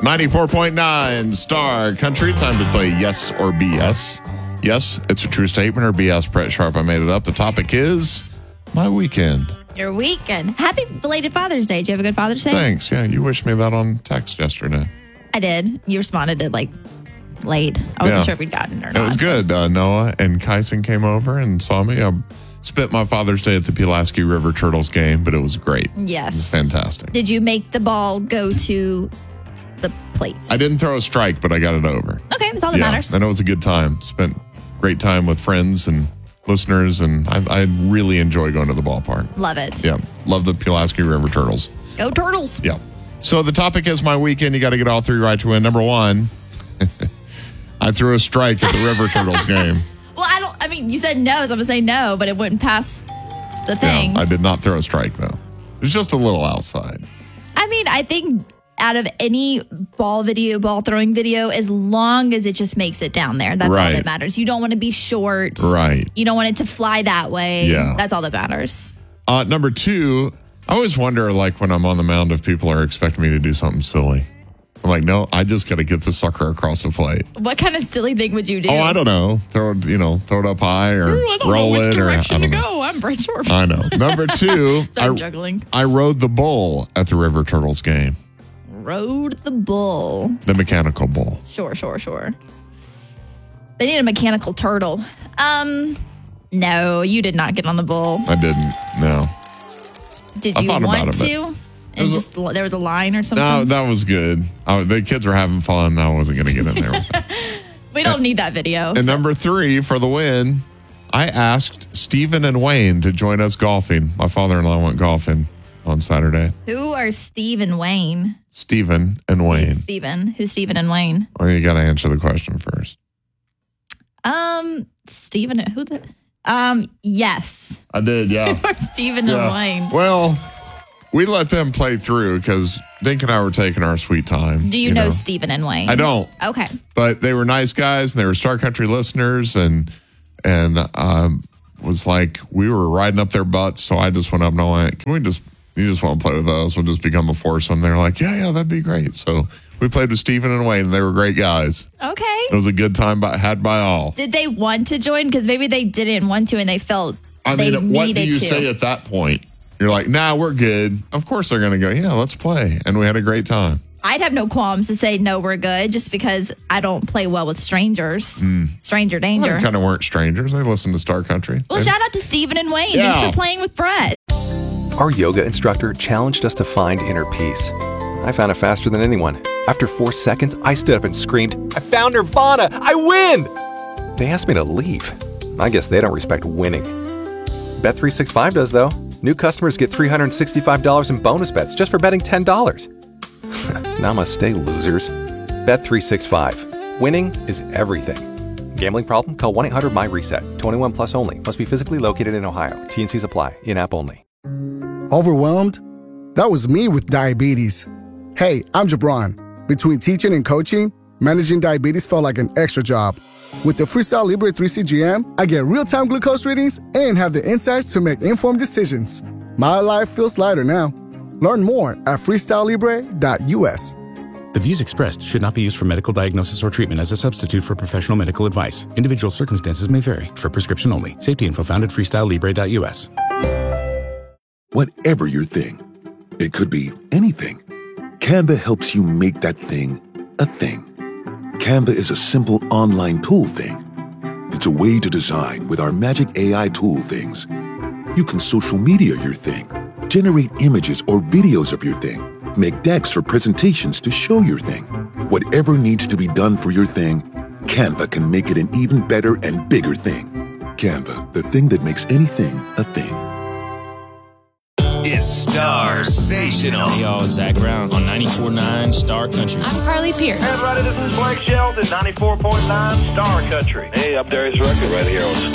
94.9 Star Country. Time to play Yes or BS. Yes, it's a true statement, or BS, Brett Sharp, I made it up. The topic is my weekend. Your weekend. Happy belated Father's Day. Did you have a good Father's Day? Thanks. Yeah, you wished me that on text yesterday. I did. You responded to late. I wasn't sure if we'd gotten it or not. It was good. Noah and Kyson came over and saw me. I spent my Father's Day at the Pulaski River Turtles game, but it was great. Yes. It was fantastic. Did you make the ball go to the plates? I didn't throw a strike, but I got it over. Okay, that's all that matters. And it was a good time. Spent great time with friends and listeners, and I really enjoy going to the ballpark. Love it. Yeah, love the Pulaski River Turtles. Go Turtles. Yeah. So the topic is my weekend. You got to get all three right to win. Number one, I threw a strike at the River Turtles game. Well, you said no, so I'm going to say no, but it wouldn't pass the thing. Yeah, I did not throw a strike, though. It was just a little outside. I think out of any ball throwing video, as long as it just makes it down there, that's all that matters. You don't want to be short. Right. You don't want it to fly that way. Yeah. That's all that matters. Number two, I always wonder, when I'm on the mound, if people are expecting me to do something silly. I'm like, no, I just got to get the sucker across the plate. What kind of silly thing would you do? Oh, I don't know. Throw it up high or roll it. I don't know which direction to go. I'm Brett Sharp. I know. Number two, I'm juggling. I rode the bull at the River Turtles game. Rode the bull. The mechanical bull. Sure. They need a mechanical turtle. No, you did not get on the bull. I didn't, no. Did you want to? And there was a line or something? No, that was good. The kids were having fun. I wasn't going to get in there. We don't need that video. And number three, for the win, I asked Stephen and Wayne to join us golfing. My father-in-law went golfing on Saturday. Who are Steve and Wayne? Stephen and Wayne. Who's Stephen and Wayne? Well, you got to answer the question first. Stephen, yes. I did, yeah. Who are Stephen and Wayne? Well, we let them play through because Dink and I were taking our sweet time. Do you know Stephen and Wayne? I don't. Okay. But they were nice guys, and they were Star Country listeners, and was like, we were riding up their butts, so I just went up and I went, you just want to play with us? We'll just become a foursome. They're like, yeah, that'd be great. So we played with Stephen and Wayne, and they were great guys. Okay. It was a good time had by all. Did they want to join? Because maybe they didn't want to, and they felt they needed to. What do you say at that point? You're like, nah, we're good. Of course they're going to go, yeah, let's play. And we had a great time. I'd have no qualms to say, no, we're good, just because I don't play well with strangers. Stranger danger. They kind of weren't strangers. They listened to Star Country. Well, shout out to Stephen and Wayne. Thanks for playing with Brett. Our yoga instructor challenged us to find inner peace. I found it faster than anyone. After 4 seconds, I stood up and screamed, I found Nirvana! I win! They asked me to leave. I guess they don't respect winning. Bet365 does, though. New customers get $365 in bonus bets just for betting $10. Namaste, losers. Bet365. Winning is everything. Gambling problem? Call 1-800-MY-RESET. 21 plus only. Must be physically located in Ohio. T&Cs apply. In-app only. Overwhelmed? That was me with diabetes. Hey, I'm Jabron. Between teaching and coaching, managing diabetes felt like an extra job. With the Freestyle Libre 3 CGM, I get real-time glucose readings and have the insights to make informed decisions. My life feels lighter now. Learn more at freestylelibre.us. The views expressed should not be used for medical diagnosis or treatment as a substitute for professional medical advice. Individual circumstances may vary. For prescription only. Safety info found at freestylelibre.us. Whatever your thing, it could be anything. Canva helps you make that thing a thing. Canva is a simple online tool thing. It's a way to design with our magic AI tool things. You can social media your thing, generate images or videos of your thing, make decks for presentations to show your thing. Whatever needs to be done for your thing, Canva can make it an even better and bigger thing. Canva, the thing that makes anything a thing. It's Star-sational. Hey, y'all, it's Zach Brown on 94.9 Star Country. I'm Carly Pierce. Hey, everybody, this is Blake Shelton, 94.9 Star Country. Hey, I'm Darius Rucker right here on